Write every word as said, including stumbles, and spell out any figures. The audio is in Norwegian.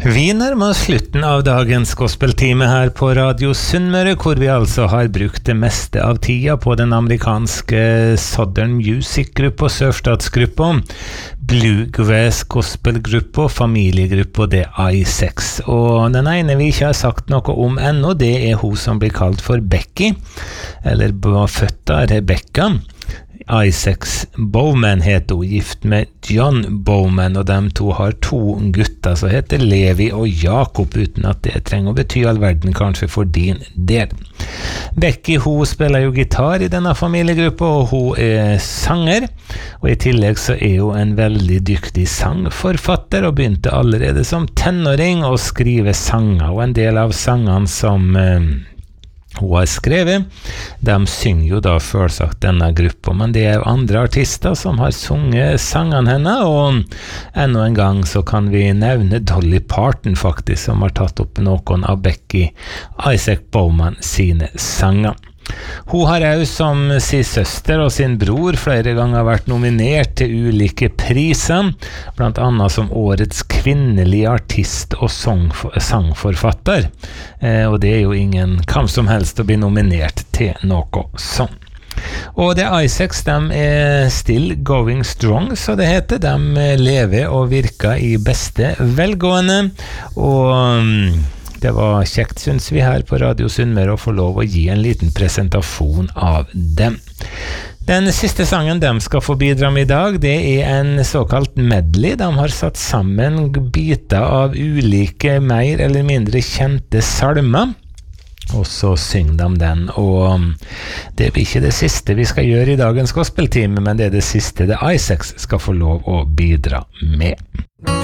Vi nærmer oss slutten av dagens gospeltime her på Radio Sunnmøre, hvor vi altså har brukt det meste av tida på den amerikanske Southern Music-gruppa, sørstatsgruppa, Bluegrass gospelgruppa, familiegruppa, det er I seks. Og den ene vi ikke har sagt noe om ennå, det er hun som blir kalt for Becky, eller født av Rebecca. I seks Bowman heter hun, gift med John Bowman, og de to har to gutter som heter Levi og Jakob, uten at det trenger å bety all verden kanskje for din del. Becky, hun spiller jo gitar i denne familiegruppa, og hun er sanger, og i tillegg så er hun en veldig dyktig sangforfatter, og begynte allerede som tenåring å skrive sanger, og en del av sangene som eh, hun har skrevet, de synger jo da selvsagt denne gruppa, men det er jo andre artister som har sunget sangene henne, og enda en gang så kan vi nevne Dolly Parton faktisk, som har tatt opp noen av Becky Isaac Bowman sine sanger. Hun har jo som sin søster og sin bror flere ganger vært nominert til ulike priser, blant annet som årets kvinnelige artist og sangforfatter, eh, og det er jo ingen kamp som helst å bli nominert til noe sånn. Og det I seks, de er still going strong, så det heter. De lever og virker i beste velgående, og det var kjekt, synes vi her på Radio Sunnmøre, å få lov å gi en liten presentasjon av dem. Den siste sangen de skal få bidra med i dag, det er en såkalt medley. De har satt sammen biter av ulike mer eller mindre kjente salmer, og så synger de den, og det blir ikke det siste vi skal gjøre i dagens gospeltime, men det er det siste det I seks skal få lov å bidra med.